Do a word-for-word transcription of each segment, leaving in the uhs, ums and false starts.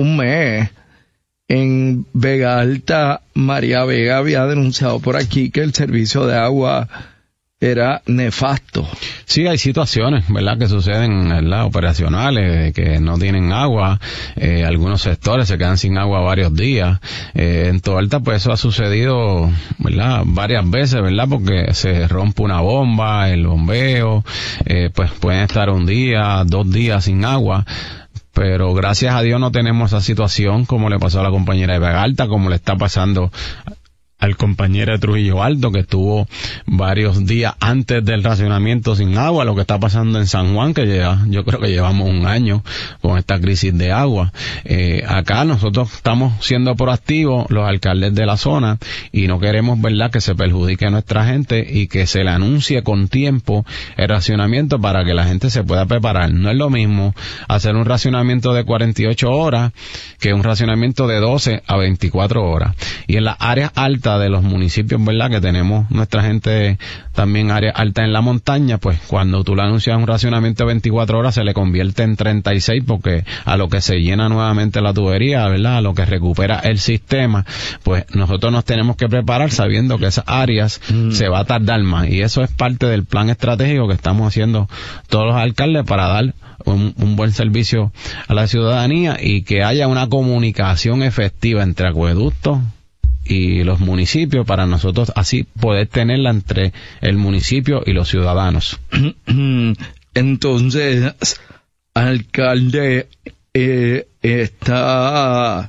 un mes, en Vega Alta, María Vega había denunciado por aquí que el servicio de agua era nefasto. Sí, hay situaciones, ¿verdad?, que suceden, ¿verdad?, operacionales, que no tienen agua, eh, algunos sectores se quedan sin agua varios días. Eh, en Toalta, pues eso ha sucedido, ¿verdad?, varias veces, ¿verdad?, porque se rompe una bomba, el bombeo, eh, pues pueden estar un día, dos días sin agua. Pero gracias a Dios no tenemos esa situación como le pasó a la compañera de Vega Alta, como le está pasando al compañero de Trujillo Alto, que estuvo varios días antes del racionamiento sin agua, lo que está pasando en San Juan, que lleva, yo creo que llevamos un año con esta crisis de agua. Eh, acá nosotros estamos siendo proactivos, los alcaldes de la zona, y no queremos, ¿verdad?, que se perjudique a nuestra gente y que se le anuncie con tiempo el racionamiento para que la gente se pueda preparar. No es lo mismo hacer un racionamiento de cuarenta y ocho horas que un racionamiento de doce a veinticuatro horas. Y en las áreas altas de los municipios, ¿verdad?, que tenemos nuestra gente también área alta en la montaña, pues cuando tú le anuncias un racionamiento de veinticuatro horas se le convierte en treinta y seis, porque a lo que se llena nuevamente la tubería, ¿verdad?, a lo que recupera el sistema, pues nosotros nos tenemos que preparar sabiendo que esas áreas mm. se va a tardar más, y eso es parte del plan estratégico que estamos haciendo todos los alcaldes para dar un, un buen servicio a la ciudadanía y que haya una comunicación efectiva entre acueductos y los municipios, para nosotros así poder tenerla entre el municipio y los ciudadanos. Entonces, alcalde, eh, está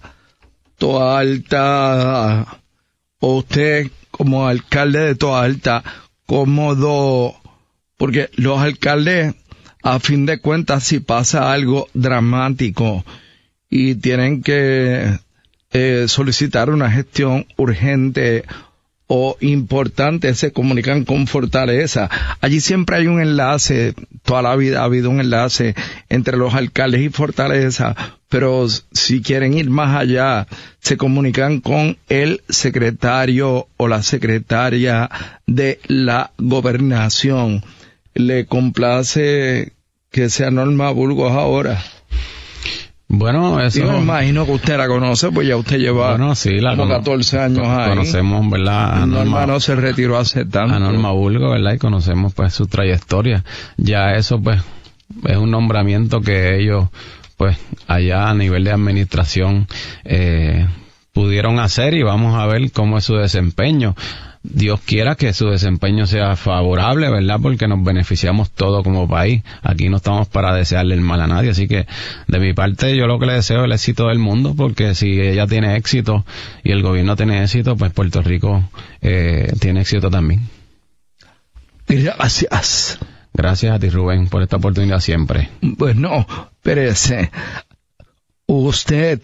Toalta, usted como alcalde de Toalta, cómodo, porque los alcaldes, a fin de cuentas, si pasa algo dramático y tienen que Eh, solicitar una gestión urgente o importante, se comunican con Fortaleza. Allí siempre hay un enlace, toda la vida ha habido un enlace entre los alcaldes y Fortaleza, pero si quieren ir más allá, se comunican con el secretario o la secretaria de la gobernación. ¿Le complace que sea Norma Burgos ahora? Bueno, eso... Yo me imagino que usted la conoce, pues ya usted lleva bueno, sí, la como catorce años ahí. Conocemos, ¿verdad? A Norma, Norma no se retiró hace tanto. A Norma Burgos, ¿verdad? Y conocemos, pues, su trayectoria. Ya eso, pues, es un nombramiento que ellos, pues, allá a nivel de administración, eh, pudieron hacer, y vamos a ver cómo es su desempeño. Dios quiera que su desempeño sea favorable, ¿verdad?, porque nos beneficiamos todos como país. Aquí no estamos para desearle el mal a nadie, así que de mi parte yo lo que le deseo es el éxito del mundo, porque si ella tiene éxito y el gobierno tiene éxito, pues Puerto Rico eh, tiene éxito también. Gracias. Gracias a ti, Rubén, por esta oportunidad siempre. Bueno, espérese. Usted,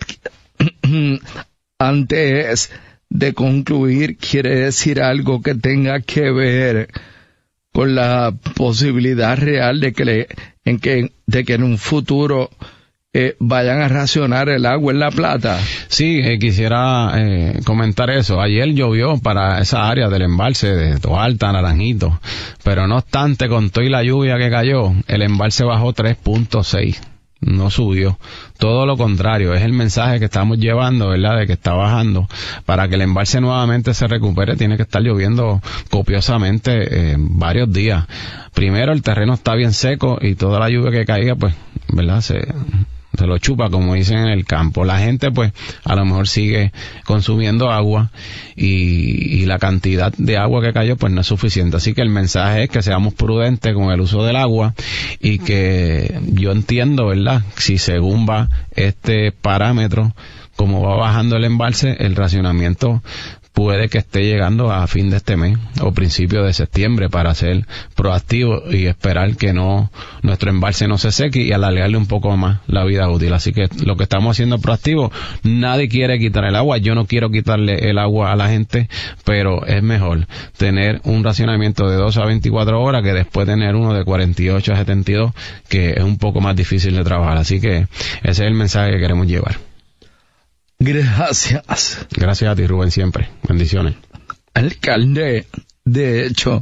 antes de concluir, quiere decir algo que tenga que ver con la posibilidad real de que le, en que de que en un futuro eh, vayan a racionar el agua en La Plata. Sí, eh, quisiera eh, comentar eso. Ayer llovió para esa área del embalse de Toalta, Naranjito, pero no obstante, con toda la lluvia que cayó, el embalse bajó tres punto seis. No subió, todo lo contrario, es el mensaje que estamos llevando, ¿verdad?, de que está bajando. Para que el embalse nuevamente se recupere tiene que estar lloviendo copiosamente eh, varios días. Primero, el terreno está bien seco y toda la lluvia que caiga, pues, ¿verdad?, se se lo chupa, como dicen en el campo. La gente, pues, a lo mejor sigue consumiendo agua y, y la cantidad de agua que cayó, pues, no es suficiente. Así que el mensaje es que seamos prudentes con el uso del agua y que yo entiendo, ¿verdad?, si según va este parámetro, como va bajando el embalse, el racionamiento puede que esté llegando a fin de este mes o principio de septiembre, para ser proactivo y esperar que no nuestro embalse no se seque y alargarle un poco más la vida útil. Así que lo que estamos haciendo es proactivo. Nadie quiere quitar el agua, yo no quiero quitarle el agua a la gente, pero es mejor tener un racionamiento de doce a veinticuatro horas que después tener uno de cuarenta y ocho a setenta y dos, que es un poco más difícil de trabajar. Así que ese es el mensaje que queremos llevar. Gracias. Gracias a ti, Rubén, siempre. Bendiciones. Alcalde, de hecho,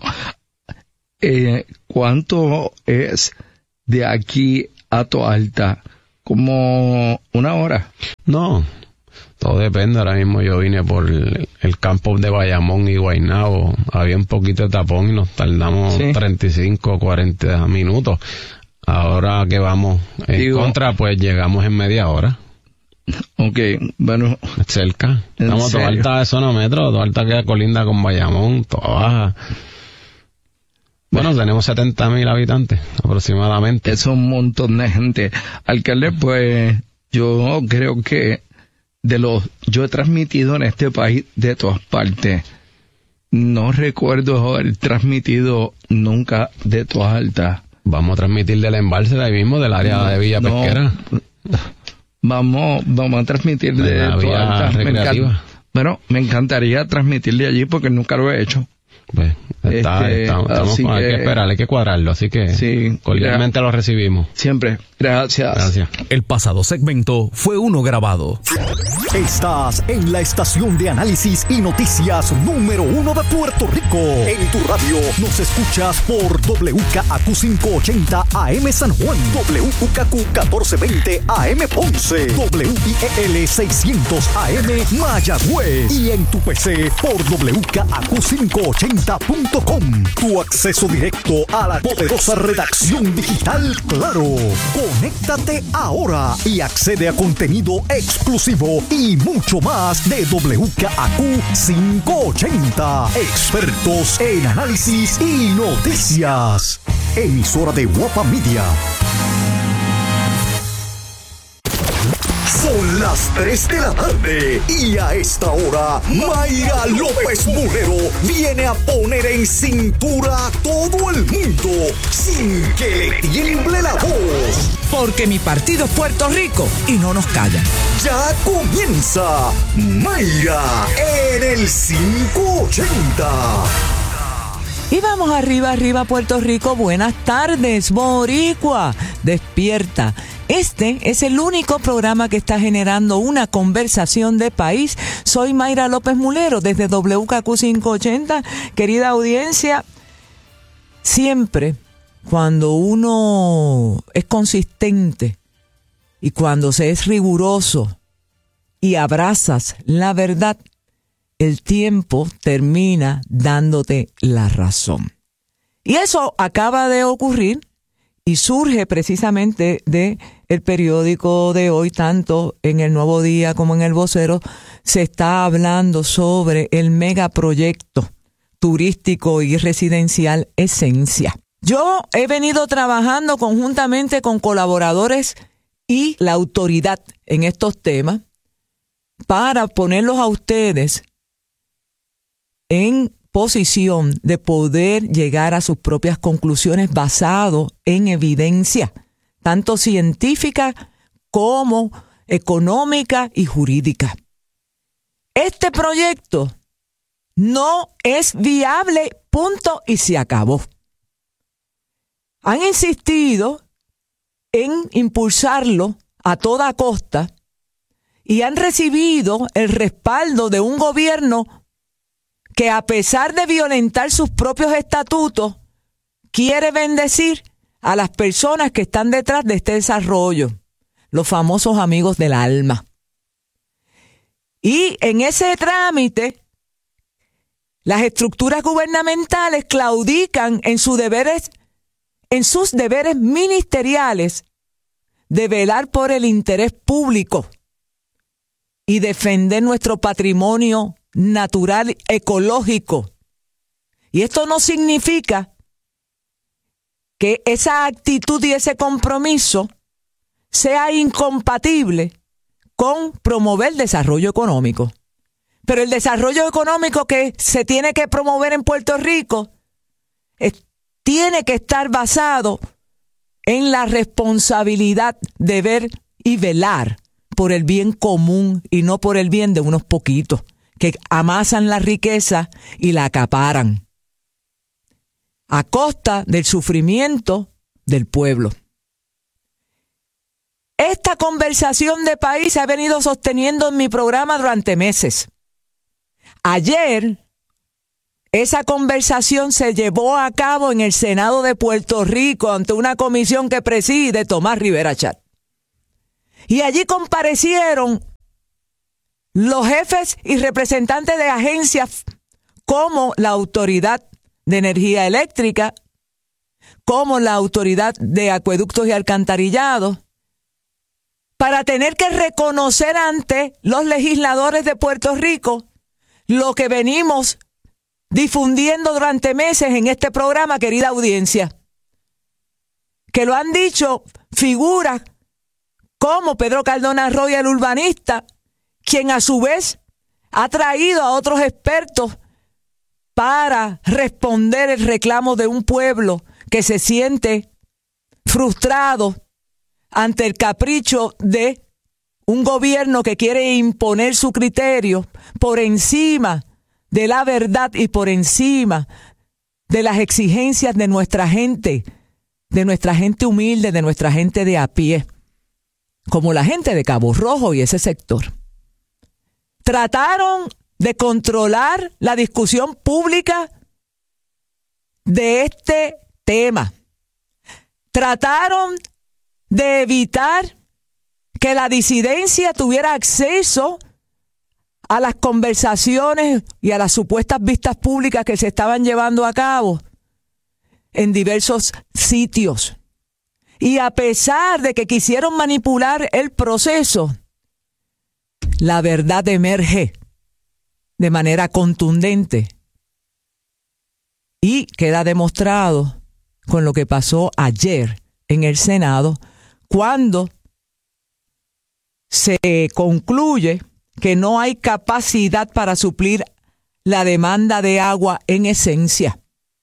eh, ¿cuánto es de aquí a Toalta? como una hora. No, todo depende. Ahora mismo yo vine por el, el campo de Bayamón y Guaynabo. Había un poquito de tapón y nos tardamos ¿sí? treinta y cinco, cuarenta minutos. Ahora que vamos en Digo, contra, pues llegamos en media hora. Ok, bueno. Cerca. Estamos toda alta de sonómetro, toda alta que colinda con Bayamón, toda baja. Bueno, tenemos setenta mil habitantes aproximadamente. Es un montón de gente. Alcalde, pues yo creo que de los yo he transmitido en este país de todas partes. No recuerdo haber transmitido nunca de Todas Altas. Vamos a transmitir del embalse de ahí mismo, del área no, de Villa no, Pesquera. Vamos, vamos a transmitir de, de la Todas Altas. Me bueno, me encantaría transmitir de allí porque nunca lo he hecho. Pues, está, este, estamos, estamos con, hay que, que esperar, hay que cuadrarlo, así que sí, cordialmente lo recibimos. Siempre, gracias. Gracias. El pasado segmento fue uno grabado. Estás en la estación de análisis y noticias número uno de Puerto Rico. En tu radio nos escuchas por W K A Q quinientos ochenta A M San Juan, W K Q catorce veinte A M Ponce, W I E L seiscientos A M Mayagüez y en tu P C por W K A Q quinientos ochenta punto com. Tu acceso directo a la poderosa redacción digital Claro. Conéctate ahora y accede a contenido exclusivo y mucho más de W K A Q quinientos ochenta. Expertos en análisis y noticias. Emisora de Guapa Media. Son las tres de la tarde y a esta hora Mayra López Mulero viene a poner en cintura a todo el mundo sin que le tiemble la voz. Porque mi partido es Puerto Rico y no nos callan. Ya comienza Mayra en el quinientos ochenta. Y vamos arriba, arriba Puerto Rico. Buenas tardes, Boricua. Despierta. Este es el único programa que está generando una conversación de país. Soy Mayra López Mulero desde W K Q quinientos ochenta. Querida audiencia, siempre cuando uno es consistente y cuando se es riguroso y abrazas la verdad, el tiempo termina dándote la razón. Y eso acaba de ocurrir y surge precisamente de el periódico de hoy, tanto en el Nuevo Día como en el Vocero, se está hablando sobre el megaproyecto turístico y residencial Esencia. Yo he venido trabajando conjuntamente con colaboradores y la autoridad en estos temas para ponerlos a ustedes en posición de poder llegar a sus propias conclusiones basado en evidencia, tanto científica como económica y jurídica. Este proyecto no es viable, punto, y se acabó. Han insistido en impulsarlo a toda costa y han recibido el respaldo de un gobierno que, a pesar de violentar sus propios estatutos, quiere bendecir a las personas que están detrás de este desarrollo, los famosos amigos del alma. Y en ese trámite, las estructuras gubernamentales claudican en sus deberes, en sus deberes ministeriales de velar por el interés público y defender nuestro patrimonio natural ecológico. Y esto no significa que esa actitud y ese compromiso sea incompatible con promover el desarrollo económico. Pero el desarrollo económico que se tiene que promover en Puerto Rico es, tiene que estar basado en la responsabilidad de ver y velar por el bien común y no por el bien de unos poquitos que amasan la riqueza y la acaparan a costa del sufrimiento del pueblo. Esta conversación de país se ha venido sosteniendo en mi programa durante meses. Ayer, esa conversación se llevó a cabo en el Senado de Puerto Rico ante una comisión que preside Tomás Rivera Chat. Y allí comparecieron los jefes y representantes de agencias como la Autoridad de Energía Eléctrica, como la Autoridad de Acueductos y Alcantarillados, para tener que reconocer ante los legisladores de Puerto Rico lo que venimos difundiendo durante meses en este programa, querida audiencia, que lo han dicho figuras como Pedro Cardona Roy, el urbanista, quien a su vez ha traído a otros expertos para responder el reclamo de un pueblo que se siente frustrado ante el capricho de un gobierno que quiere imponer su criterio por encima de la verdad y por encima de las exigencias de nuestra gente, de nuestra gente humilde, de nuestra gente de a pie, como la gente de Cabo Rojo y ese sector. Trataron de controlar la discusión pública de este tema. Trataron de evitar que la disidencia tuviera acceso a las conversaciones y a las supuestas vistas públicas que se estaban llevando a cabo en diversos sitios. Y a pesar de que quisieron manipular el proceso, la verdad emerge de manera contundente y queda demostrado con lo que pasó ayer en el Senado, cuando se concluye que no hay capacidad para suplir la demanda de agua en esencia,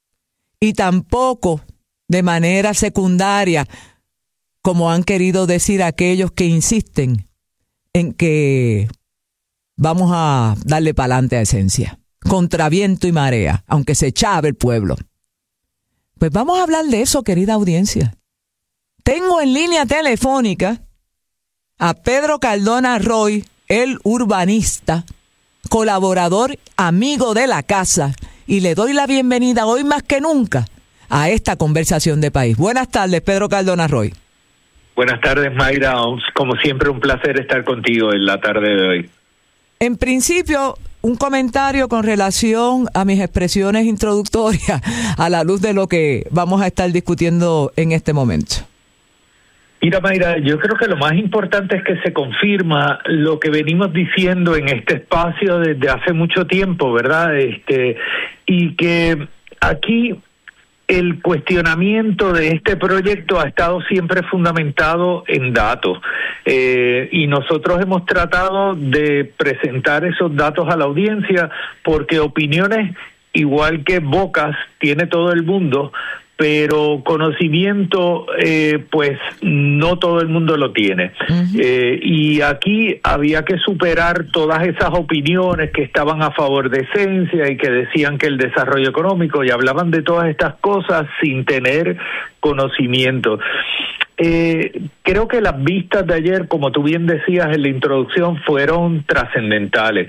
y tampoco de manera secundaria, como han querido decir aquellos que insisten en que vamos a darle para adelante a esencia, contra viento y marea, aunque se chave el pueblo. Pues vamos a hablar de eso, querida audiencia. Tengo en línea telefónica a Pedro Cardona Roy, el urbanista, colaborador, amigo de la casa, y le doy la bienvenida hoy más que nunca a esta conversación de país. Buenas tardes, Pedro Cardona Roy. Buenas tardes, Mayra. Como siempre, un placer estar contigo en la tarde de hoy. En principio, un comentario con relación a mis expresiones introductorias a la luz de lo que vamos a estar discutiendo en este momento. Mira, Mayra, yo creo que lo más importante es que se confirma lo que venimos diciendo en este espacio desde hace mucho tiempo, ¿verdad? Este, y que aquí el cuestionamiento de este proyecto ha estado siempre fundamentado en datos, eh, y nosotros hemos tratado de presentar esos datos a la audiencia, porque opiniones, igual que bocas, tiene todo el mundo, pero conocimiento, eh, pues no todo el mundo lo tiene. Uh-huh. Eh, y aquí había que superar todas esas opiniones que estaban a favor de esencia y que decían que el desarrollo económico, y hablaban de todas estas cosas sin tener conocimiento. Eh, creo que las vistas de ayer, como tú bien decías en la introducción, fueron trascendentales.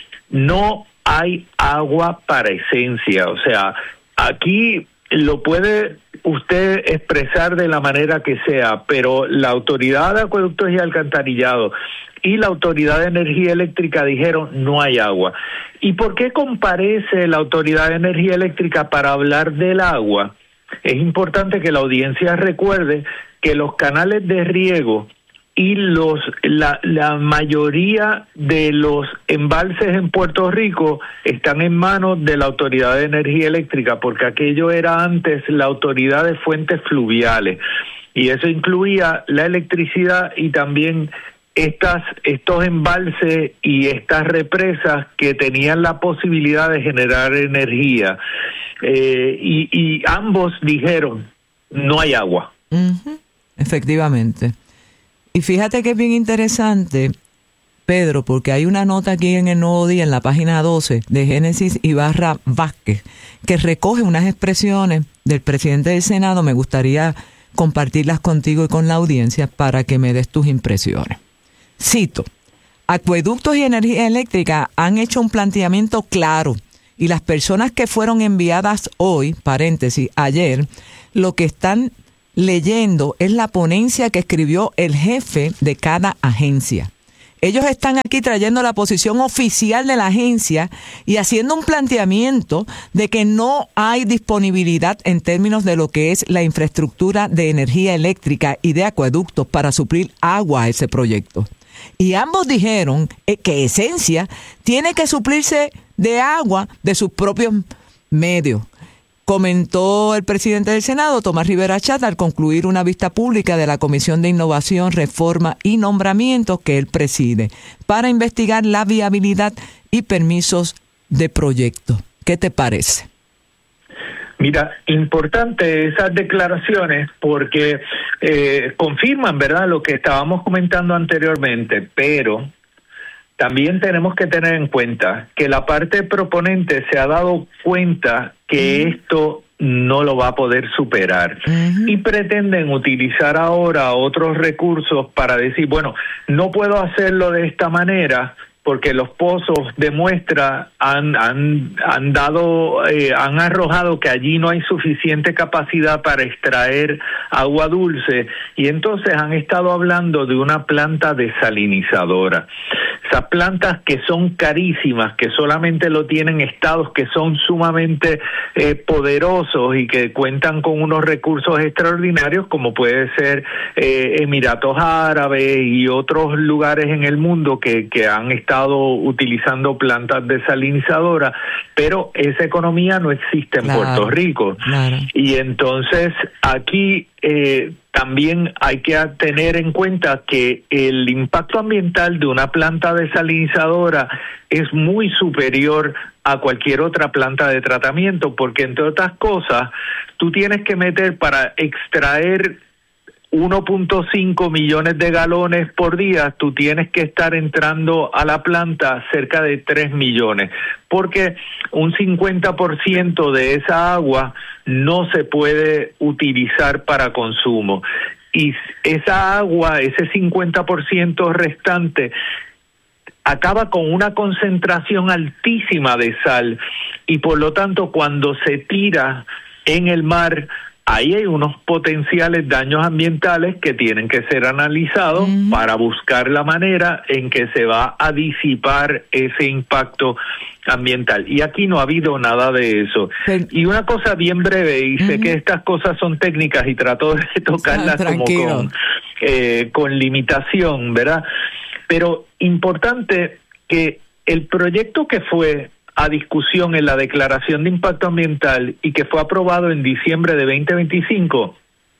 No hay agua para esencia, o sea, aquí lo puede usted expresar de la manera que sea, pero la Autoridad de Acueductos y Alcantarillados y la Autoridad de Energía Eléctrica dijeron no hay agua. ¿Y por qué comparece la Autoridad de Energía Eléctrica para hablar del agua? Es importante que la audiencia recuerde que los canales de riego y los la, la mayoría de los embalses en Puerto Rico están en manos de la Autoridad de Energía Eléctrica, porque aquello era antes la Autoridad de Fuentes Fluviales, y eso incluía la electricidad y también estas estos embalses y estas represas que tenían la posibilidad de generar energía, eh, y, y ambos dijeron no hay agua. Uh-huh. Efectivamente. Y fíjate que es bien interesante, Pedro, porque hay una nota aquí en el Nuevo Día, en la página doce, de Génesis Ibarra Vázquez, que recoge unas expresiones del presidente del Senado. Me gustaría compartirlas contigo y con la audiencia para que me des tus impresiones. Cito: Acueductos y Energía Eléctrica han hecho un planteamiento claro, y las personas que fueron enviadas hoy, paréntesis, ayer, lo que están leyendo es la ponencia que escribió el jefe de cada agencia. Ellos están aquí trayendo la posición oficial de la agencia y haciendo un planteamiento de que no hay disponibilidad en términos de lo que es la infraestructura de energía eléctrica y de acueductos para suplir agua a ese proyecto. Y ambos dijeron que Esencia tiene que suplirse de agua de sus propios medios. Comentó el presidente del Senado, Tomás Rivera Chat, al concluir una vista pública de la Comisión de Innovación, Reforma y Nombramientos que él preside, para investigar la viabilidad y permisos de proyecto. ¿Qué te parece? Mira, importante esas declaraciones porque eh, confirman, ¿verdad?, lo que estábamos comentando anteriormente, pero también tenemos que tener en cuenta que la parte proponente se ha dado cuenta que esto no lo va a poder superar uh-huh. y pretenden utilizar ahora otros recursos para decir, bueno, no puedo hacerlo de esta manera porque los pozos de muestra han han han dado eh, han arrojado que allí no hay suficiente capacidad para extraer agua dulce y entonces han estado hablando de una planta desalinizadora. Esas plantas que son carísimas, que solamente lo tienen estados que son sumamente eh, poderosos y que cuentan con unos recursos extraordinarios, como puede ser eh, Emiratos Árabes y otros lugares en el mundo que, que han estado utilizando plantas desalinizadoras, pero esa economía no existe en claro, Puerto Rico. Claro. Y entonces aquí eh, también hay que tener en cuenta que el impacto ambiental de una planta desalinizadora es muy superior a cualquier otra planta de tratamiento, porque entre otras cosas, tú tienes que meter para extraer uno punto cinco millones de galones por día, tú tienes que estar entrando a la planta cerca de tres millones, porque un cincuenta por ciento de esa agua no se puede utilizar para consumo. Y esa agua, ese cincuenta por ciento restante, acaba con una concentración altísima de sal y por lo tanto cuando se tira en el mar, ahí hay unos potenciales daños ambientales que tienen que ser analizados uh-huh. para buscar la manera en que se va a disipar ese impacto ambiental. Y aquí no ha habido nada de eso. Pero, y una cosa bien breve, y uh-huh. sé que estas cosas son técnicas y trato de tocarlas ah, como con, eh, con limitación, ¿verdad? Pero importante que el proyecto que fue a discusión en la Declaración de Impacto Ambiental y que fue aprobado en diciembre de veinte veinticinco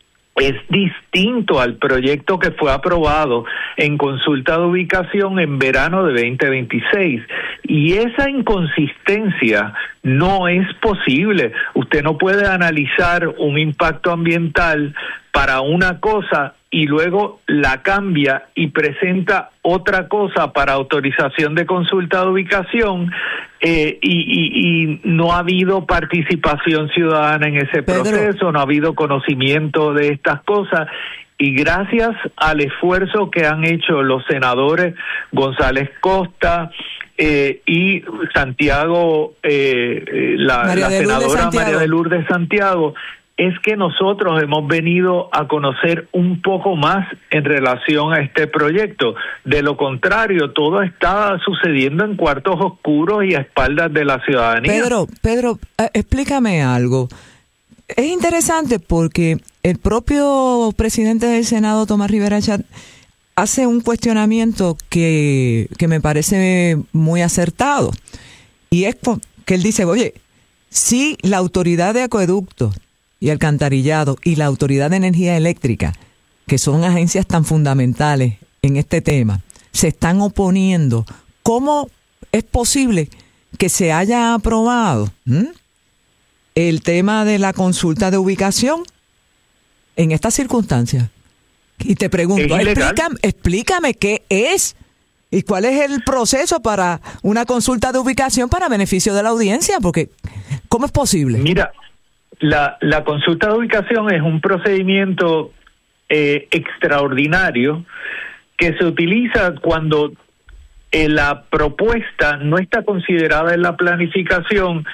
es distinto al proyecto que fue aprobado en consulta de ubicación en verano de veinte veintiséis. Y esa inconsistencia no es posible. Usted no puede analizar un impacto ambiental para una cosa y luego la cambia y presenta otra cosa para autorización de consulta de ubicación eh, y, y, y no ha habido participación ciudadana en ese Pedro. proceso, no ha habido conocimiento de estas cosas. Y gracias al esfuerzo que han hecho los senadores González Costa eh, y Santiago, eh, la, la senadora María de Lourdes Santiago, es que nosotros hemos venido a conocer un poco más en relación a este proyecto. De lo contrario, todo está sucediendo en cuartos oscuros y a espaldas de la ciudadanía. Pedro, Pedro, explícame algo. Es interesante porque el propio presidente del Senado, Tomás Rivera Chat, hace un cuestionamiento que, que me parece muy acertado. Y es que él dice, oye, si la autoridad de acueducto y alcantarillado y la Autoridad de Energía Eléctrica, que son agencias tan fundamentales en este tema, se están oponiendo, ¿cómo es posible que se haya aprobado ¿m? el tema de la consulta de ubicación en estas circunstancias? Y te pregunto, explícame, explícame qué es y cuál es el proceso para una consulta de ubicación para beneficio de la audiencia, porque ¿cómo es posible? Mira, La, la consulta de ubicación es un procedimiento eh, extraordinario que se utiliza cuando eh, la propuesta no está considerada en la planificación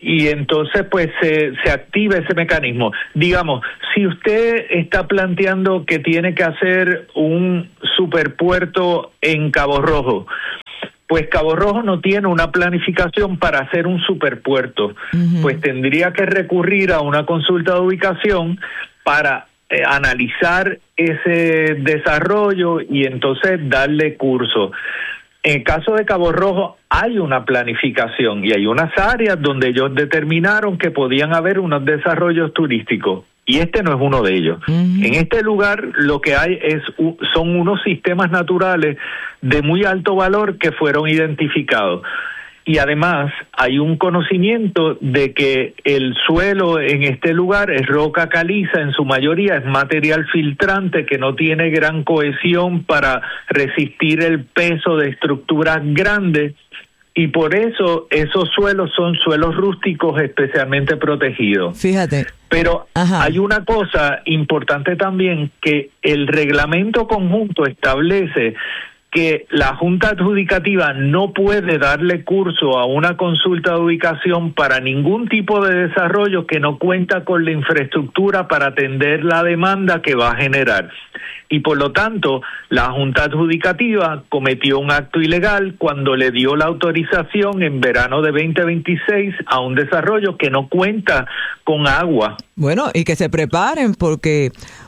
y entonces pues se, se activa ese mecanismo. Digamos, si usted está planteando que tiene que hacer un superpuerto en Cabo Rojo, pues Cabo Rojo no tiene una planificación para hacer un superpuerto, uh-huh. pues tendría que recurrir a una consulta de ubicación para eh, analizar ese desarrollo y entonces darle curso. En el caso de Cabo Rojo hay una planificación y hay unas áreas donde ellos determinaron que podían haber unos desarrollos turísticos y este no es uno de ellos. Uh-huh. En este lugar lo que hay es son unos sistemas naturales de muy alto valor que fueron identificados. Y además hay un conocimiento de que el suelo en este lugar es roca caliza, en su mayoría es material filtrante que no tiene gran cohesión para resistir el peso de estructuras grandes y por eso esos suelos son suelos rústicos especialmente protegidos. Fíjate. Pero Ajá. hay una cosa importante también, que el reglamento conjunto establece que la Junta Adjudicativa no puede darle curso a una consulta de ubicación para ningún tipo de desarrollo que no cuenta con la infraestructura para atender la demanda que va a generar. Y por lo tanto, la Junta Adjudicativa cometió un acto ilegal cuando le dio la autorización en verano de veinte veintiséis a un desarrollo que no cuenta con agua. Bueno, y que se preparen porque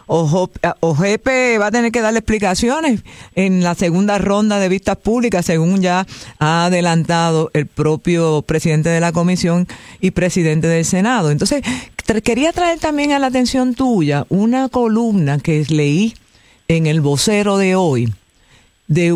O G E P va a tener que darle explicaciones en la segunda ronda de vistas públicas, según ya ha adelantado el propio presidente de la comisión y presidente del Senado. Entonces, quería traer también a la atención tuya una columna que leí en el Vocero de hoy de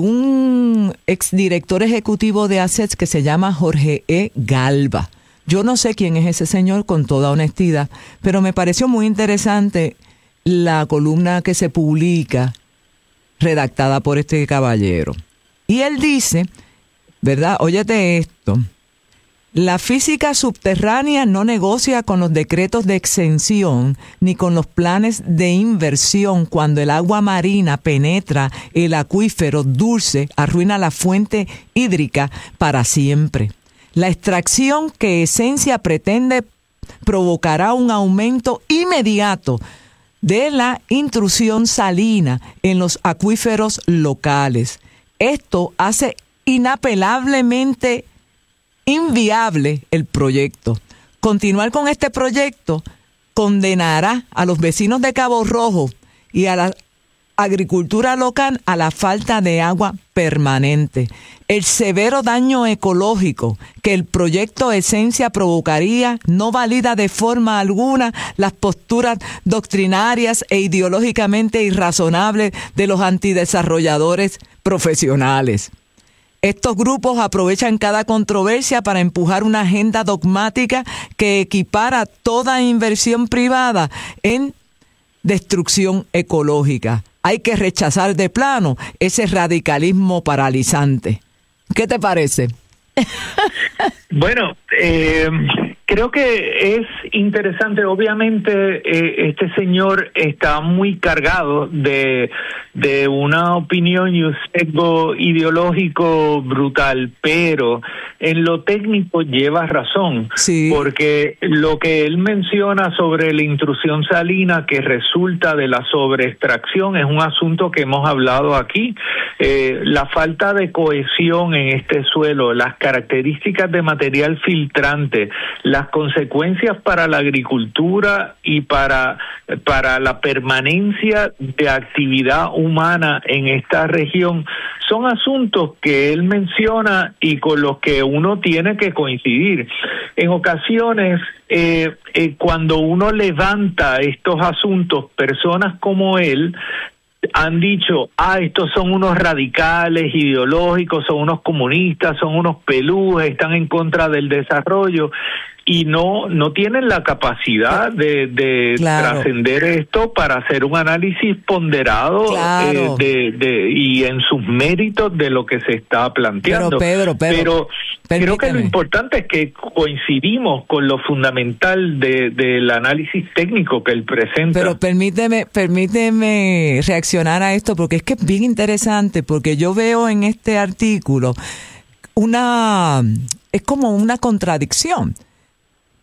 un exdirector ejecutivo de A C E T S que se llama Jorge E. Galva. Yo no sé quién es ese señor, con toda honestidad, pero me pareció muy interesante la columna que se publica, redactada por este caballero. Y él dice, ¿verdad? Óyete esto. La física subterránea no negocia con los decretos de exención ni con los planes de inversión cuando el agua marina penetra el acuífero dulce, arruina la fuente hídrica para siempre. La extracción que Esencia pretende provocará un aumento inmediato de la intrusión salina en los acuíferos locales. Esto hace inapelablemente inviable el proyecto. Continuar con este proyecto condenará a los vecinos de Cabo Rojo y a la agricultura local a la falta de agua permanente. El severo daño ecológico que el proyecto Esencia provocaría no valida de forma alguna las posturas doctrinarias e ideológicamente irrazonables de los antidesarrolladores profesionales. Estos grupos aprovechan cada controversia para empujar una agenda dogmática que equipara toda inversión privada en destrucción ecológica. Hay que rechazar de plano ese radicalismo paralizante. ¿Qué te parece? Bueno, eh, creo que es interesante. Obviamente, eh, este señor está muy cargado de, de una opinión y un sesgo ideológico brutal, pero en lo técnico lleva razón, sí. Porque lo que él menciona sobre la intrusión salina que resulta de la sobreextracción es un asunto que hemos hablado aquí. Eh, la falta de cohesión en este suelo, las características de material filtrante, las consecuencias para la agricultura y para, para la permanencia de actividad humana en esta región, son asuntos que él menciona y con los que uno tiene que coincidir. En ocasiones, eh, eh, cuando uno levanta estos asuntos, personas como él han dicho, ah, estos son unos radicales ideológicos, son unos comunistas, son unos pelús, están en contra del desarrollo, y no no tienen la capacidad de, de claro. trascender esto para hacer un análisis ponderado claro. eh, de, de y en sus méritos de lo que se está planteando. Pero, Pedro, Pedro, Pero creo que lo importante es que coincidimos con lo fundamental de, del análisis técnico que él presenta. Pero permíteme, permíteme reaccionar a esto porque es que es bien interesante, porque yo veo en este artículo una, es como una contradicción.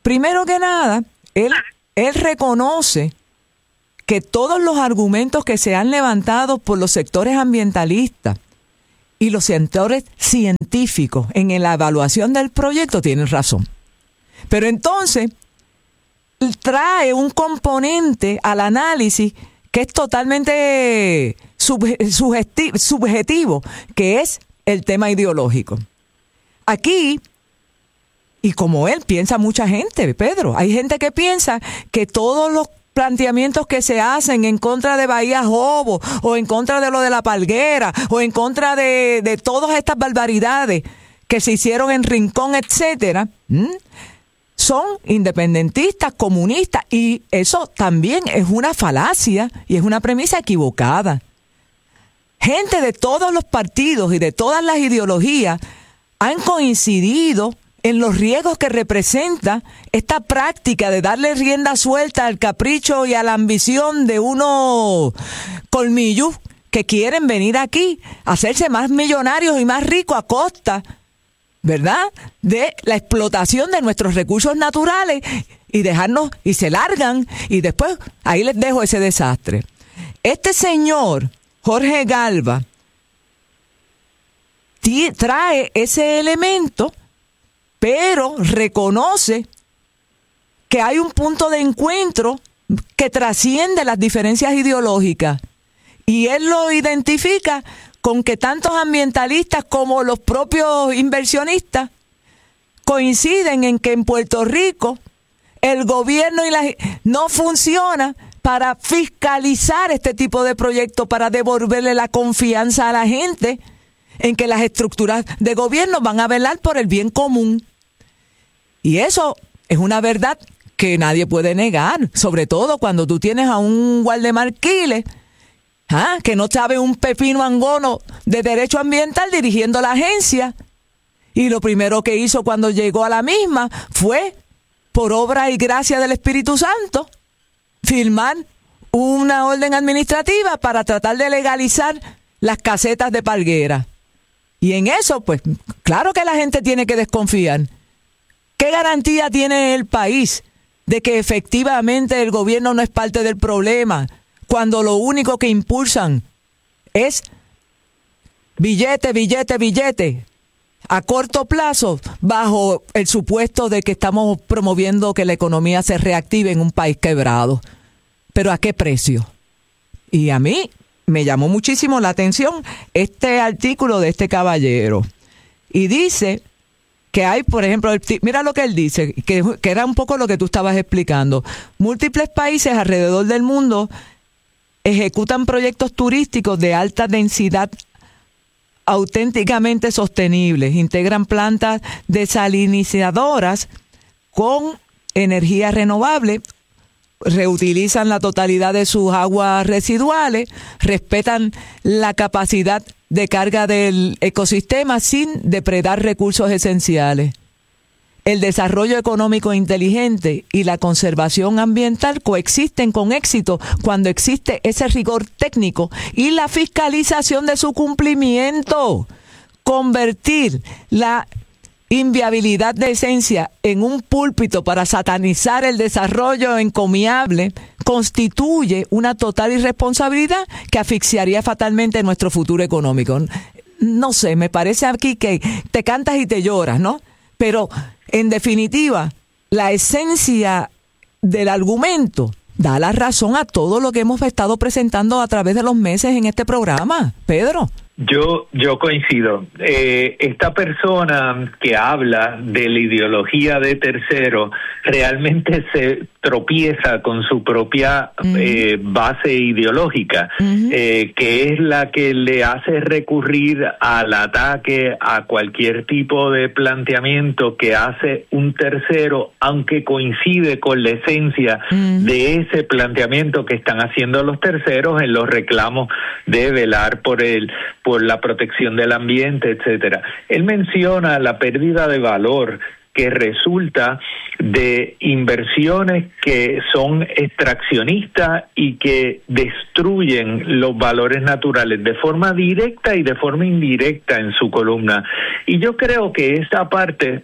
Primero que nada, él, él reconoce que todos los argumentos que se han levantado por los sectores ambientalistas y los sectores científicos en la evaluación del proyecto tienen razón. Pero entonces trae un componente al análisis que es totalmente subjetivo, subjetivo, que es el tema ideológico. Aquí, y como él, piensa mucha gente, Pedro, hay gente que piensa que todos los planteamientos que se hacen en contra de Bahía Jobo, o en contra de lo de la Palguera, o en contra de, de todas estas barbaridades que se hicieron en Rincón, etcétera, ¿m? son independentistas, comunistas, y eso también es una falacia y es una premisa equivocada. Gente de todos los partidos y de todas las ideologías han coincidido en los riesgos que representa esta práctica de darle rienda suelta al capricho y a la ambición de unos colmillos que quieren venir aquí a hacerse más millonarios y más ricos a costa, ¿verdad?, de la explotación de nuestros recursos naturales, y dejarnos, y se largan, y después ahí les dejo ese desastre. Este señor, Jorge Galva, t- trae ese elemento, pero reconoce que hay un punto de encuentro que trasciende las diferencias ideológicas, y él lo identifica con que tantos ambientalistas como los propios inversionistas coinciden en que en Puerto Rico el gobierno y la, no funciona para fiscalizar este tipo de proyectos, para devolverle la confianza a la gente en que las estructuras de gobierno van a velar por el bien común. Y eso es una verdad que nadie puede negar, sobre todo cuando tú tienes a un guardamarquiles ¿Ah? que no sabe un pepino angono de derecho ambiental dirigiendo la agencia, y lo primero que hizo cuando llegó a la misma fue, por obra y gracia del Espíritu Santo, firmar una orden administrativa para tratar de legalizar las casetas de Palguera. Y en eso, pues, claro que la gente tiene que desconfiar. ¿Qué garantía tiene el país de que efectivamente el gobierno no es parte del problema, cuando lo único que impulsan es billete, billete, billete, a corto plazo, bajo el supuesto de que estamos promoviendo que la economía se reactive en un país quebrado? ¿Pero a qué precio? Y a mí me llamó muchísimo la atención este artículo de este caballero. Y dice que hay, por ejemplo, el, mira lo que él dice, que, que era un poco lo que tú estabas explicando. Múltiples países alrededor del mundo ejecutan proyectos turísticos de alta densidad auténticamente sostenibles. Integran plantas desalinizadoras con energía renovable, reutilizan la totalidad de sus aguas residuales, respetan la capacidad de carga del ecosistema sin depredar recursos esenciales. El desarrollo económico inteligente y la conservación ambiental coexisten con éxito cuando existe ese rigor técnico y la fiscalización de su cumplimiento. Convertir la inviabilidad de esencia en un púlpito para satanizar el desarrollo encomiable constituye una total irresponsabilidad que asfixiaría fatalmente nuestro futuro económico. No sé, me parece aquí que te cantas y te lloras, ¿no? Pero, en definitiva, la esencia del argumento da la razón a todo lo que hemos estado presentando a través de los meses en este programa, Pedro. Yo yo coincido. Eh, esta persona que habla de la ideología de tercero realmente se tropieza con su propia uh-huh. eh, base ideológica, uh-huh. eh, que es la que le hace recurrir al ataque a cualquier tipo de planteamiento que hace un tercero, aunque coincide con la esencia uh-huh. de ese planteamiento que están haciendo los terceros en los reclamos de velar por el por la protección del ambiente, etcétera. Él menciona la pérdida de valor que resulta de inversiones que son extraccionistas y que destruyen los valores naturales de forma directa y de forma indirecta en su columna. Y yo creo que esta parte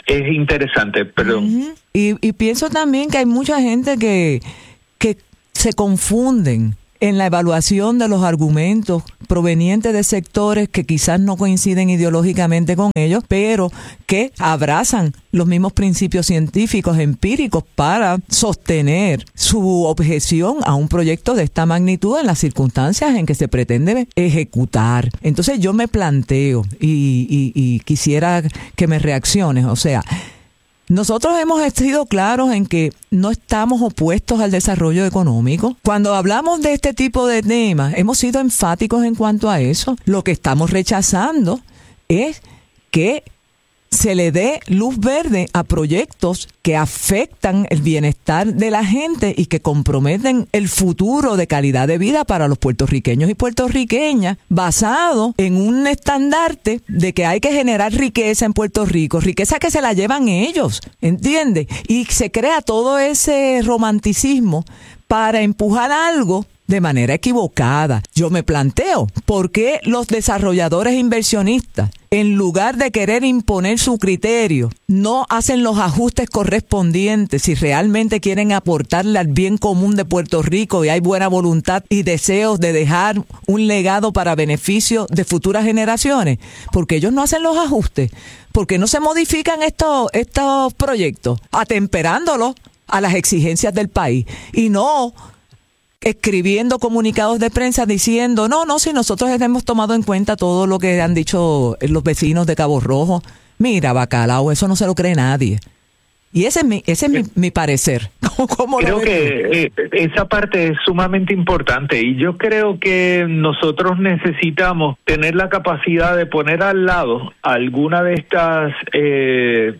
es interesante, perdón. Uh-huh. Y, y pienso también que hay mucha gente que, que se confunden en la evaluación de los argumentos provenientes de sectores que quizás no coinciden ideológicamente con ellos, pero que abrazan los mismos principios científicos empíricos para sostener su objeción a un proyecto de esta magnitud en las circunstancias en que se pretende ejecutar. Entonces yo me planteo y, y, y quisiera que me reacciones, o sea, nosotros hemos sido claros en que no estamos opuestos al desarrollo económico. Cuando hablamos de este tipo de temas, hemos sido enfáticos en cuanto a eso. Lo que estamos rechazando es que se le dé luz verde a proyectos que afectan el bienestar de la gente y que comprometen el futuro de calidad de vida para los puertorriqueños y puertorriqueñas, basado en un estandarte de que hay que generar riqueza en Puerto Rico, riqueza que se la llevan ellos, ¿entiendes? Y se crea todo ese romanticismo para empujar algo de manera equivocada. Yo me planteo, ¿por qué los desarrolladores e inversionistas, en lugar de querer imponer su criterio, no hacen los ajustes correspondientes si realmente quieren aportarle al bien común de Puerto Rico y hay buena voluntad y deseos de dejar un legado para beneficio de futuras generaciones? Porque ellos no hacen los ajustes, porque no se modifican estos, estos proyectos, atemperándolos a las exigencias del país y no escribiendo comunicados de prensa diciendo, no, no, si nosotros hemos tomado en cuenta todo lo que han dicho los vecinos de Cabo Rojo. Mira, bacalao, eso no se lo cree nadie. Y ese es mi, ese es mi, mi parecer. ¿Cómo creo que eh, esa parte es sumamente importante y yo creo que nosotros necesitamos tener la capacidad de poner al lado alguna de estas eh,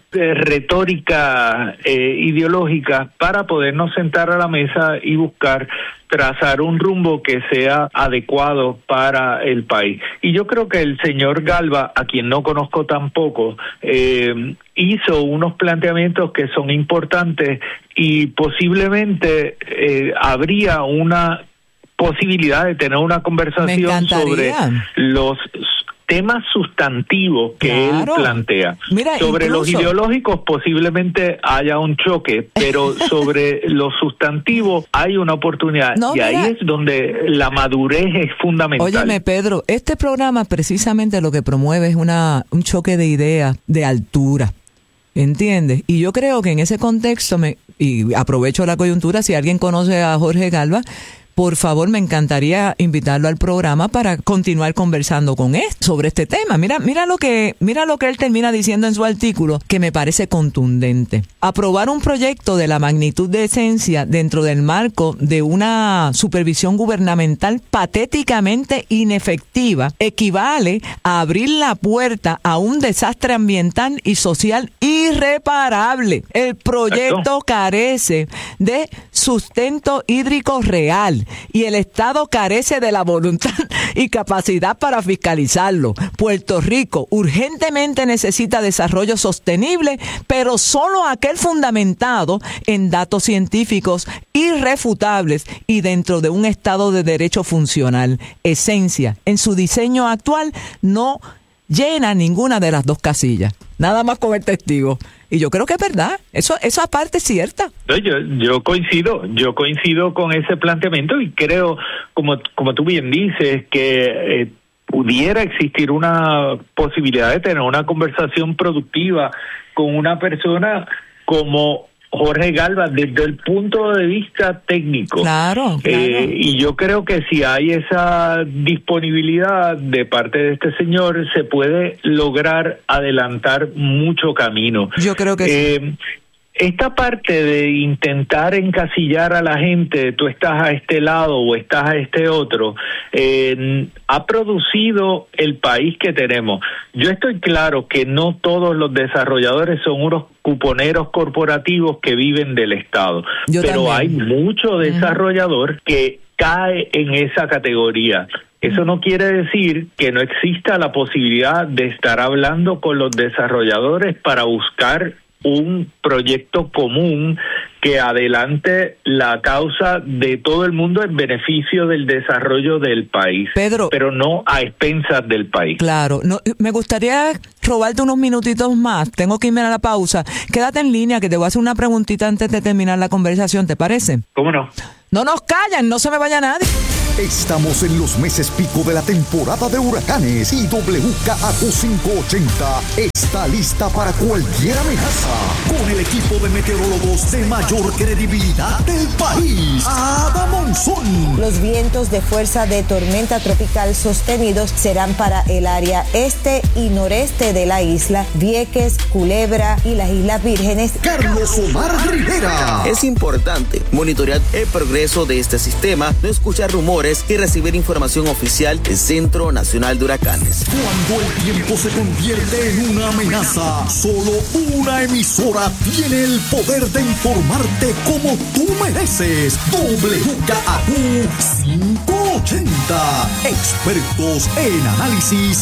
retóricas eh, ideológicas para podernos sentar a la mesa y buscar trazar un rumbo que sea adecuado para el país. Y yo creo que el señor Galva, a quien no conozco tampoco, eh, hizo unos planteamientos que son importantes y posiblemente eh, habría una posibilidad de tener una conversación sobre los temas sustantivos que claro. él plantea. Mira, sobre incluso... los ideológicos posiblemente haya un choque, pero sobre los sustantivos hay una oportunidad no, y mira... ahí es donde la madurez es fundamental. Óyeme, Pedro, este programa precisamente lo que promueve es una un choque de ideas de altura. ¿Entiendes? Y yo creo que en ese contexto, me y aprovecho la coyuntura, si alguien conoce a Jorge Galva, por favor, me encantaría invitarlo al programa para continuar conversando con él sobre este tema. Mira, mira lo que, mira lo que él termina diciendo en su artículo, que me parece contundente. Aprobar un proyecto de la magnitud de Esencia dentro del marco de una supervisión gubernamental patéticamente inefectiva equivale a abrir la puerta a un desastre ambiental y social irreparable. El proyecto Exacto. carece de sustento hídrico real y el Estado carece de la voluntad y capacidad para fiscalizarlo. Puerto Rico urgentemente necesita desarrollo sostenible, pero solo aquel fundamentado en datos científicos irrefutables y dentro de un Estado de derecho funcional. Esencia, en su diseño actual, no llena ninguna de las dos casillas. Nada más con el testigo. Y yo creo que es verdad. Eso, esa parte es cierta. No, yo, yo coincido, yo coincido con ese planteamiento y creo, como, como tú bien dices, que eh, pudiera existir una posibilidad de tener una conversación productiva con una persona como Jorge Galva desde el punto de vista técnico. Claro, claro. Eh, y yo creo que si hay esa disponibilidad de parte de este señor, se puede lograr adelantar mucho camino. Yo creo que eh, sí. Esta parte de intentar encasillar a la gente, tú estás a este lado o estás a este otro, eh, ha producido el país que tenemos. Yo estoy claro que no todos los desarrolladores son unos cuponeros corporativos que viven del Estado, Yo pero también. hay mucho desarrollador uh-huh. que cae en esa categoría. Eso no quiere decir que no exista la posibilidad de estar hablando con los desarrolladores para buscar un proyecto común que adelante la causa de todo el mundo en beneficio del desarrollo del país, Pedro, pero no a expensas del país. Claro, no, me gustaría robarte unos minutitos más, tengo que irme a la pausa. Quédate en línea que te voy a hacer una preguntita antes de terminar la conversación, ¿te parece? ¿Cómo no? No nos callan, no se me vaya nadie. Estamos en los meses pico de la temporada de huracanes y W K A Q quinientos ochenta está lista para cualquier amenaza con el equipo de meteorólogos de mayor credibilidad del país, Ada Monzón. Los vientos de fuerza de tormenta tropical sostenidos serán para el área este y noreste de la isla, Vieques, Culebra y las Islas Vírgenes. Carlos Omar Rivera. Es importante monitorear el progreso de este sistema, no escuchar rumores y recibir información oficial del Centro Nacional de Huracanes. Cuando el tiempo se convierte en una amenaza, solo una emisora tiene el poder de informarte como tú mereces. W K A Q quinientos ochenta, expertos en análisis